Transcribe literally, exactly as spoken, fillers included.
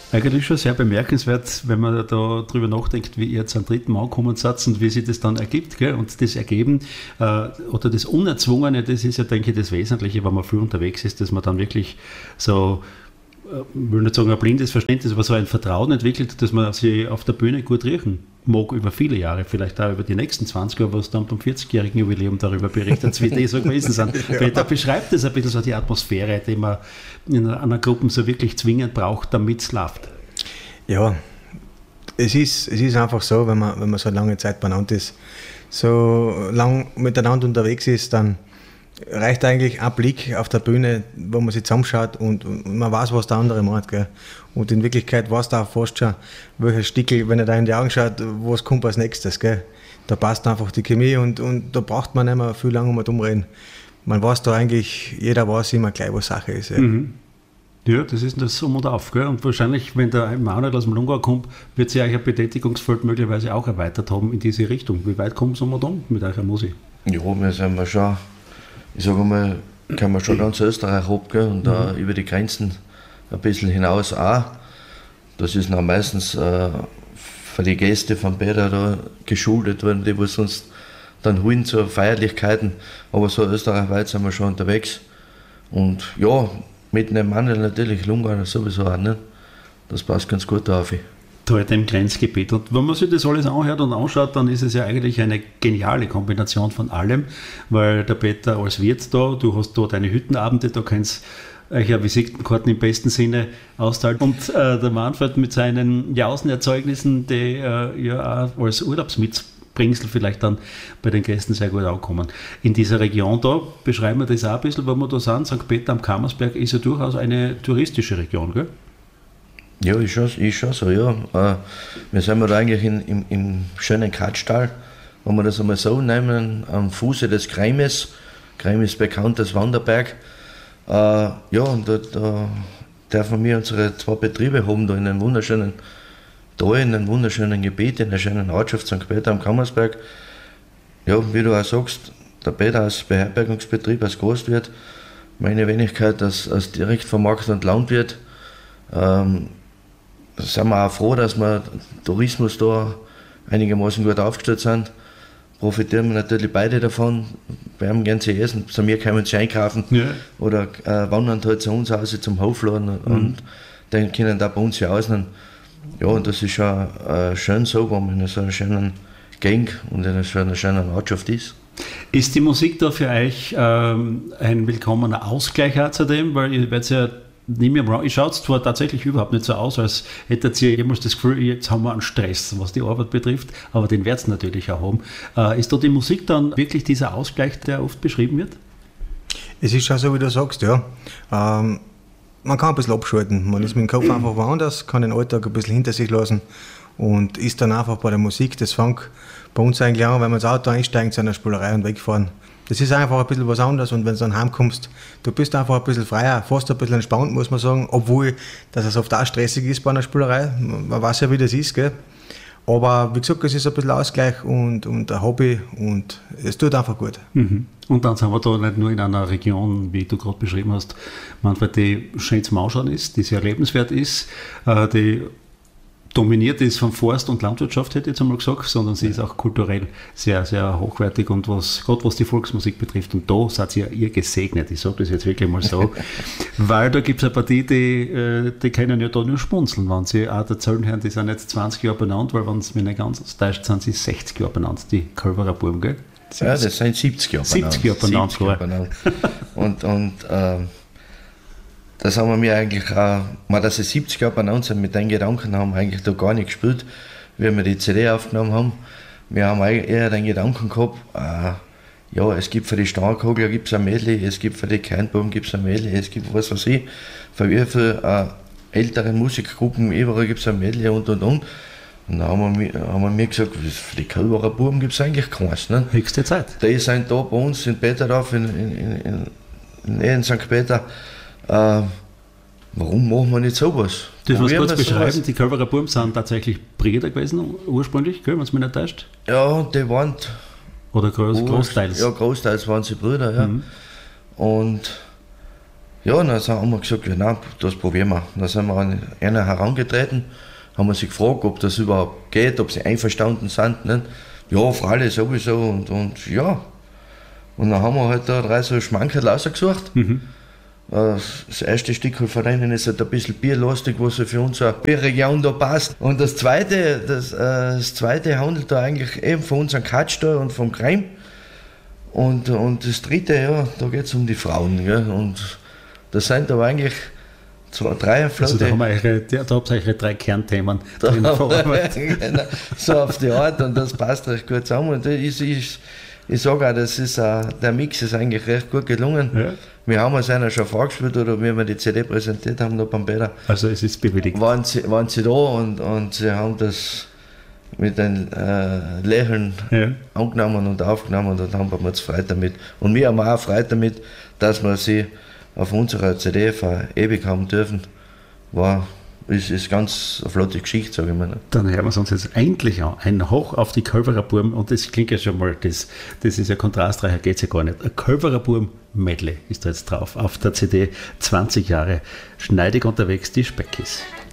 Eigentlich schon sehr bemerkenswert, wenn man da drüber nachdenkt, wie ihr jetzt am dritten Mal gekommen seid und wie sich das dann ergibt. Gell? Und das Ergeben äh, oder das Unerzwungene, das ist ja, denke ich, das Wesentliche, wenn man viel unterwegs ist, dass man dann wirklich so, ich will nicht sagen ein blindes Verständnis, aber so ein Vertrauen entwickelt, dass man sich auf der Bühne gut riechen mag über viele Jahre, vielleicht auch über die nächsten zwanzig Jahre, was dann beim vierzigjährigen Jubiläum darüber berichtet, wie die so gewesen sind. Ja. Peter beschreibt das ein bisschen so die Atmosphäre, die man in einer Gruppe so wirklich zwingend braucht, damit es läuft. Ja, es ist, es ist einfach so, wenn man, wenn man so lange Zeit beieinander ist, so lang miteinander unterwegs ist, dann reicht eigentlich ein Blick auf der Bühne, wo man sich zusammenschaut und, und man weiß, was der andere meint. Gell? Und in Wirklichkeit weiß da fast schon, welches Stickel, wenn er da in die Augen schaut, was kommt als nächstes. Gell? Da passt einfach die Chemie und, und da braucht man nicht mehr viel lange um reden. Man weiß da eigentlich, jeder weiß immer gleich, was Sache ist. Ja, mhm. Ja, das ist das Um und Auf. Gell? Und wahrscheinlich, wenn der Manuel aus dem Lungau kommt, wird sich euch ein Betätigungsfeld möglicherweise auch erweitert haben in diese Richtung. Wie weit kommt es um und um mit eurer Musik? Ja, wir sind wir schon. Ich sage mal, kann man schon ganz Österreich abgehen und mhm. äh, über die Grenzen ein bisschen hinaus auch. Das ist dann meistens äh, für die Gäste von Peter da geschuldet worden, die was sonst dann holen zu Feierlichkeiten. Aber so österreichweit sind wir schon unterwegs. Und ja, mit einem Mann natürlich Lungau sowieso auch, ne? Das passt ganz gut auf. Heute im Grenzgebiet. Und wenn man sich das alles anhört und anschaut, dann ist es ja eigentlich eine geniale Kombination von allem, weil der Peter als Wirt da, du hast da deine Hüttenabende, da kannst euch ja Visitenkarten im besten Sinne austeilen. Und äh, der Manfred mit seinen Jausenerzeugnissen, die äh, ja auch als Urlaubsmitbringsel vielleicht dann bei den Gästen sehr gut ankommen. In dieser Region da, beschreiben wir das auch ein bisschen, wenn wir da sind, Sankt Peter am Kammersberg ist ja durchaus eine touristische Region, gell? Ja, ist schon, ist schon so, ja. Äh, wir sind da eigentlich in, im, im schönen Katztal, wenn wir das einmal so nehmen, am Fuße des Greimes. Greim ist bekannt als Wanderberg. Äh, ja, und da, da dürfen wir unsere zwei Betriebe haben, da in einem wunderschönen Tal, in einem wunderschönen Gebiet, in der schönen Ortschaft Sankt Peter am Kammersberg. Ja, wie du auch sagst, der Peter als Beherbergungsbetrieb, als Gastwirt, meine Wenigkeit als, als Direktvermarkter und Landwirt. Ähm, sind wir auch froh, dass wir Tourismus da einigermaßen gut aufgestellt sind. Profitieren wir natürlich beide davon. Wir haben gern zu essen, zu mir können sie einkaufen ja. oder äh, wandern halt zu uns aus zum Hofladen mhm. und dann können da bei uns ja ausnehmen. Ja, und das ist schon äh, schön so, wenn man in so einer schönen Gegend und in so einer schönen Ortschaft ist. Ist die Musik da für euch ähm, ein willkommener Ausgleich auch zu dem? Weil ihr werdet ja nicht mehr wrong. Ich schaut es zwar tatsächlich überhaupt nicht so aus, als hättet ihr jemals das Gefühl, jetzt haben wir einen Stress, was die Arbeit betrifft, aber den werdet ihr natürlich auch haben. Äh, ist da die Musik dann wirklich dieser Ausgleich, der oft beschrieben wird? Es ist schon so, wie du sagst, ja. Ähm, man kann ein bisschen abschalten. Man ist mit dem Kopf einfach woanders, kann den Alltag ein bisschen hinter sich lassen und ist dann einfach bei der Musik. Das fängt bei uns eigentlich an, wenn wir ins Auto einsteigen zu einer Spielerei und wegfahren. Das ist einfach ein bisschen was anderes und wenn du dann heimkommst, du bist einfach ein bisschen freier, fast ein bisschen entspannt, muss man sagen, obwohl dass es oft auch stressig ist bei einer Spielerei. Man weiß ja, wie das ist, gell? Aber wie gesagt, es ist ein bisschen Ausgleich und, und ein Hobby und es tut einfach gut. Mhm. Und dann sind wir da nicht nur in einer Region, wie du gerade beschrieben hast, manchmal die schön zum Ausschauen ist, die sehr lebenswert ist, die dominiert ist von Forst und Landwirtschaft, hätte ich jetzt einmal gesagt, sondern sie ist auch kulturell sehr, sehr hochwertig und was, gerade was die Volksmusik betrifft, und da seid ihr, ihr gesegnet, ich sage das jetzt wirklich mal so, weil da gibt es eine Partie, die, die können ja da nur schmunzeln, wenn sie auch erzählen hören, die sind jetzt zwanzig Jahre benannt, weil wenn es mir nicht ganz täuscht, sind sie sechzig Jahre benannt, die Kölberer Buben, gell? Ja, das sind siebzig Jahre benannt. siebzig Jahre benannt, siebzig Jahre benannt. Und, und ähm, das haben wir mir eigentlich auch, mal, dass sie siebzig Jahre benannt sind, mit den Gedanken haben wir eigentlich da gar nicht gespielt, wie wir die C D aufgenommen haben. Wir haben eher den Gedanken gehabt, äh, ja, es gibt für die Starkogler gibt's ein Medley, es gibt für die Kernbuben gibt's ein Medley, es gibt was weiß ich, für wie viele äh, ältere Musikgruppen, überall gibt es ein Medley und und und. Und dann haben wir, haben wir mir gesagt, für die Kölberer Buben gibt es eigentlich keins. Ne? Höchste Zeit. Die sind da bei uns in Peterdorf, in, in, in, in, in Sankt Peter. Äh, warum machen wir nicht sowas? Dürfen wir es kurz beschreiben? Sowas? Die Kölberer Buben sind tatsächlich Brüder gewesen, ursprünglich, wenn es mich nicht täuscht? Ja, die waren. Oder groß, großteils? Ja, großteils waren sie Brüder, ja. Mhm. Und Ja, dann haben wir gesagt, ja, nein, das probieren wir. Dann sind wir an einer herangetreten, haben wir sie gefragt, ob das überhaupt geht, ob sie einverstanden sind. Nicht? Ja, freilich sowieso und, und ja. Und dann haben wir halt da drei so Schmankerl rausgesucht. Mhm. Das erste Stück von denen ist halt ein bisschen bierlastig, was für unsere Bierregion da passt. Und das zweite, das, das zweite handelt da eigentlich eben von unserem Katsch da und vom Creme. Und, und das dritte, ja, da geht es um die Frauen. Gell? Und das sind aber eigentlich zwei, drei Flotte. Also da, haben wir eure, da habt ihr eure drei Kernthemen drin verarbeitet. Genau, so auf die Art und das passt recht gut zusammen. Und ich, ich, ich sage auch, das ist, uh, der Mix ist eigentlich recht gut gelungen. Ja. Wir haben uns einer schon vorgespielt oder wie wir die C D präsentiert haben, da beim Peter. Also es ist bewilligt. Waren sie, waren sie da und, und sie haben das mit einem äh, Lächeln ja. angenommen und aufgenommen und dann haben wir uns gefreut damit. Und wir haben auch gefreut damit, dass wir sie auf unserer C D verewigt haben dürfen. War, ist, ist ganz eine flotte Geschichte, sage ich mal. Dann hören wir es uns jetzt endlich an. Ein Hoch auf die Kölverer Burm und das klingt ja schon mal, das, das ist ja kontrastreicher, geht es ja gar nicht. Ein Kölverer Burm Medley ist da jetzt drauf, auf der C D zwanzig Jahre schneidig unterwegs, die Speckis.